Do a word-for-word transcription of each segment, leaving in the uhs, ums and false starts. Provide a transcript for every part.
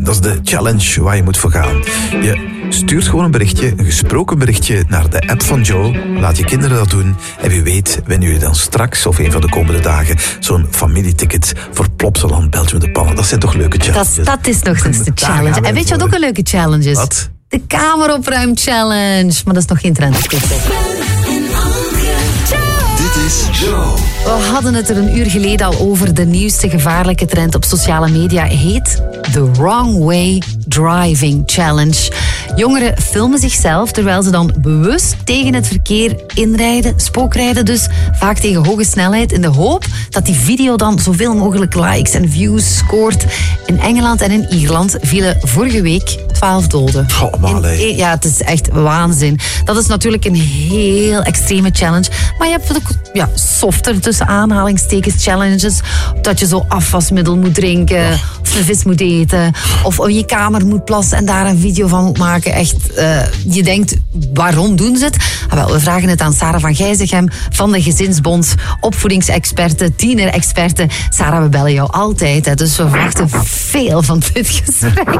Dat is de challenge waar je moet voor gaan. Je stuurt gewoon een berichtje, een gesproken berichtje naar de app van Joe. Laat je kinderen dat doen. En wie weet, winnen jullie dan straks of een van de komende dagen zo'n familieticket voor Plopsaland Belgium de Pannen. Dat zijn toch leuke challenges? Dat, dat is nog eens de challenge. En weet je wat ook een leuke challenge is? Wat? De kameropruim challenge. Maar dat is nog geen trend. Dit is Joe. We hadden het er een uur geleden al over. De nieuwste gevaarlijke trend op sociale media heet The Wrong Way Driving Challenge. Jongeren filmen zichzelf terwijl ze dan bewust tegen het verkeer inrijden, spookrijden dus, vaak tegen hoge snelheid, in de hoop dat die video dan zoveel mogelijk likes en views scoort. In Engeland en in Ierland vielen vorige week twaalf doden. Goh, man, in, ja, het is echt waanzin. Dat is natuurlijk een heel extreme challenge. Maar je hebt ook ja, softer tussen aanhalingstekens challenges. Dat je zo afwasmiddel moet drinken, oh. of een vis moet eten, of in je kamer moet plassen en daar een video van moet maken. Echt, uh, je denkt, waarom doen ze het? Ah, wel, we vragen het aan Sarah van Gijzegem van de Gezinsbond, opvoedingsexperte, tienerexperte. Sarah, we bellen jou altijd, hè, dus we verwachten veel van dit gesprek.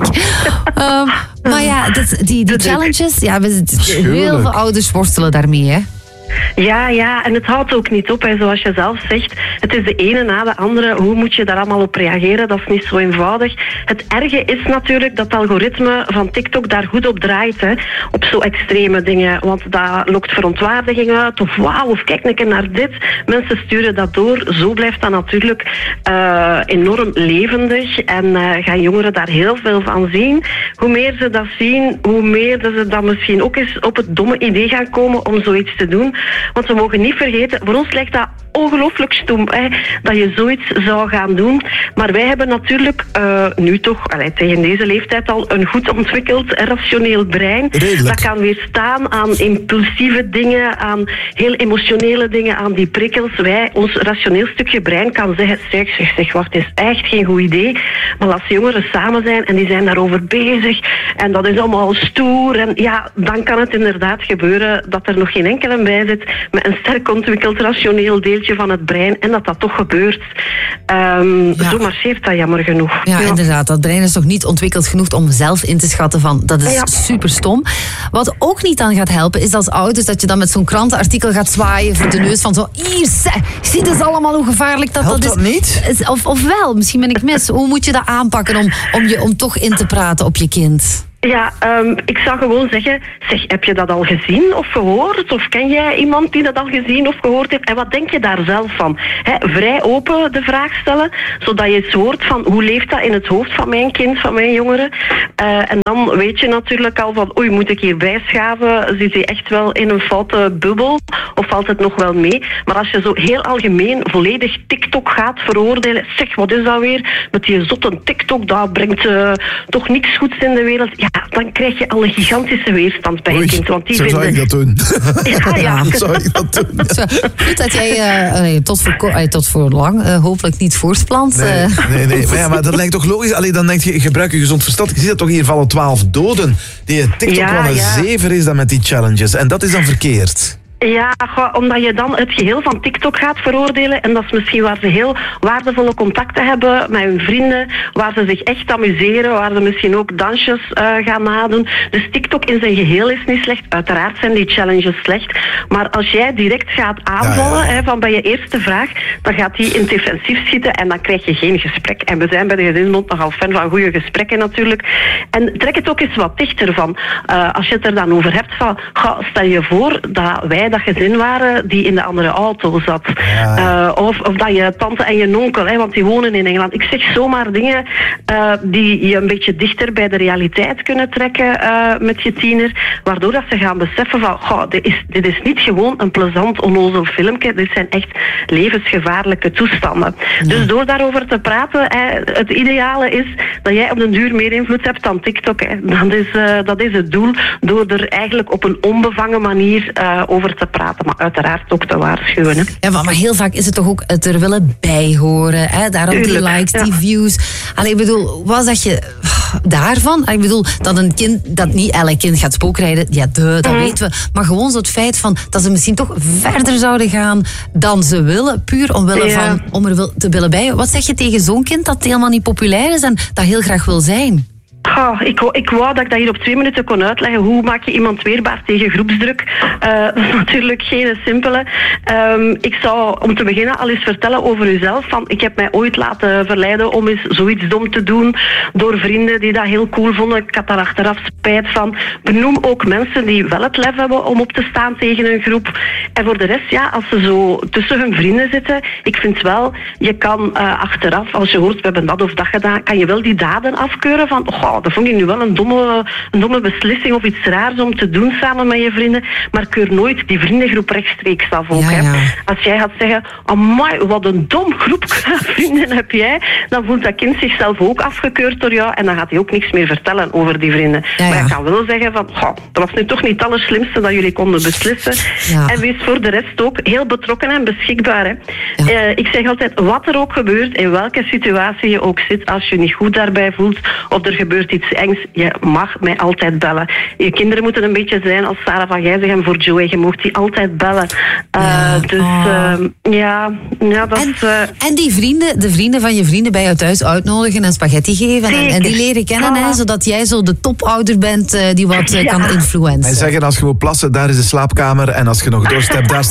um, maar ja, dit, die, die challenges, ja, we, heel veel ouders worstelen daarmee, hè. Ja, ja, en het houdt ook niet op. Hè. Zoals je zelf zegt, het is de ene na de andere. Hoe moet je daar allemaal op reageren? Dat is niet zo eenvoudig. Het erge is natuurlijk dat het algoritme van TikTok daar goed op draait. Hè. Op zo extreme dingen. Want dat lokt verontwaardiging uit. Of wauw, of kijk een keer naar dit. Mensen sturen dat door. Zo blijft dat natuurlijk uh, enorm levendig. En uh, gaan jongeren daar heel veel van zien. Hoe meer ze dat zien, hoe meer dat ze dan misschien ook eens op het domme idee gaan komen om zoiets te doen. Want we mogen niet vergeten, voor ons lijkt dat ongelooflijk stom, hè, dat je zoiets zou gaan doen. Maar wij hebben natuurlijk uh, nu toch, allee, tegen deze leeftijd al, een goed ontwikkeld rationeel brein. Redelijk. Dat kan weerstaan aan impulsieve dingen, aan heel emotionele dingen, aan die prikkels. Wij, ons rationeel stukje brein kan zeggen, zeg, zeg, zeg, wacht, het is echt geen goed idee. Maar als jongeren samen zijn en die zijn daarover bezig en dat is allemaal stoer, en ja, dan kan het inderdaad gebeuren dat er nog geen enkele bij zit met een sterk ontwikkeld rationeel deeltje van het brein en dat dat toch gebeurt. Um, ja. Zo marcheert dat jammer genoeg. Ja, ja, inderdaad. Dat brein is nog niet ontwikkeld genoeg om zelf in te schatten van dat is ja. super stom. Wat ook niet aan gaat helpen is als ouders dat je dan met zo'n krantenartikel gaat zwaaien voor de neus van zo, hier, ziet het allemaal hoe gevaarlijk dat Helpt dat is. dat niet? is of, of wel, misschien ben ik mis. Hoe moet je dat aanpakken om, om, je, om toch in te praten op je kind? Ja, um, ik zou gewoon zeggen, zeg, heb je dat al gezien of gehoord? Of ken jij iemand die dat al gezien of gehoord heeft? En wat denk je daar zelf van? He, vrij open de vraag stellen, zodat je eens hoort van hoe leeft dat in het hoofd van mijn kind, van mijn jongeren. Uh, en dan weet je natuurlijk al van, oei, moet ik hier bijschaven? Zit hij echt wel in een foute bubbel? Of valt het nog wel mee? Maar als je zo heel algemeen volledig TikTok gaat veroordelen, zeg, wat is dat weer? Met die zotte TikTok, dat brengt uh, toch niks goeds in de wereld. Ja, dan krijg je al een gigantische weerstand bij Oei, je kind. Want die zo vinden... zou ik dat doen. Ja, ja. Zou ik dat doen. Goed dat jij uh, nee, tot, voor, uh, tot voor lang uh, hopelijk niet voortplant. Uh. Nee, nee, nee. Maar, ja, maar dat lijkt toch logisch? Allee, dan denk je, gebruik je gezond verstand. Je ziet dat toch hier vallen twaalf doden. Die TikTok ja, wel een ja. zever is dan met die challenges. En dat is dan verkeerd. Ja, omdat je dan het geheel van TikTok gaat veroordelen. En dat is misschien waar ze heel waardevolle contacten hebben met hun vrienden. Waar ze zich echt amuseren. Waar ze misschien ook dansjes uh, gaan nadoen. Dus TikTok in zijn geheel is niet slecht. Uiteraard zijn die challenges slecht. Maar als jij direct gaat aanvallen, ja, ja. Hè, van bij je eerste vraag, dan gaat die in het defensief schieten en dan krijg je geen gesprek. En we zijn bij de Gezinsbond nogal fan van goede gesprekken natuurlijk. En trek het ook eens wat dichter van. Uh, als je het er dan over hebt van, ga, stel je voor dat wij dat gezin waren die in de andere auto zat. Ja. Uh, of, of dat je tante en je onkel, hè, want die wonen in Engeland. Ik zeg zomaar dingen uh, die je een beetje dichter bij de realiteit kunnen trekken uh, met je tiener, waardoor dat ze gaan beseffen van, goh, dit is, dit is niet gewoon een plezant onnozel filmpje, dit zijn echt levensgevaarlijke toestanden. Ja. Dus door daarover te praten, hè, het ideale is dat jij op den duur meer invloed hebt dan TikTok. Hè. Dat is, uh, dat is het doel, door er eigenlijk op een onbevangen manier uh, over te praten, maar uiteraard ook te waarschuwen. Hè. Ja, maar, maar heel vaak is het toch ook het er willen bij horen. Hè? Daarom die likes, ja. die views. Allee, ik bedoel, wat zeg je daarvan? Ik bedoel, dat een kind, dat niet elk kind gaat spookrijden, ja, de, dat mm. weten we. Maar gewoon zo het feit van dat ze misschien toch verder zouden gaan dan ze willen, puur omwille ja. van om er te willen bij. Wat zeg je tegen zo'n kind dat helemaal niet populair is en dat heel graag wil zijn? Goh, ik, ik wou dat ik dat hier op twee minuten kon uitleggen. Hoe maak je iemand weerbaar tegen groepsdruk? Uh, dat is natuurlijk geen simpele. Um, ik zou om te beginnen al eens vertellen over uzelf. Van, ik heb mij ooit laten verleiden om eens zoiets dom te doen door vrienden die dat heel cool vonden. Ik had daar achteraf spijt van. Benoem ook mensen die wel het lef hebben om op te staan tegen een groep. En voor de rest, ja, als ze zo tussen hun vrienden zitten, ik vind wel, je kan uh, achteraf, als je hoort, we hebben dat of dat gedaan, kan je wel die daden afkeuren van, oh, dat vond ik nu wel een domme, een domme beslissing of iets raars om te doen samen met je vrienden, maar keur nooit die vriendengroep rechtstreeks af ook. Ja, ja. Hè. Als jij gaat zeggen, amai, wat een dom groep vrienden heb jij, dan voelt dat kind zichzelf ook afgekeurd door jou en dan gaat hij ook niks meer vertellen over die vrienden. Ja, ja. Maar je kan wel zeggen van, oh, dat was nu toch niet het allerslimste dat jullie konden beslissen. Ja. En wees voor de rest ook heel betrokken en beschikbaar. Hè. Ja. Uh, ik zeg altijd, wat er ook gebeurt, in welke situatie je ook zit, als je je niet goed daarbij voelt of er gebeurt iets engs, je mag mij altijd bellen. Je kinderen moeten een beetje zijn als Sarah van Gijzig en voor Joey. Je mocht die altijd bellen. Uh, Ja. Dus Oh. uh, ja, ja, dat En, is... Uh, en die vrienden, de vrienden van je vrienden bij jou thuis uitnodigen en spaghetti geven en, en die leren kennen, hè, Voilà. zodat jij zo de topouder bent uh, die wat uh, Ja. kan influencen. En zeggen, als je moet plassen, daar is de slaapkamer. En als je nog dorst hebt, daar staat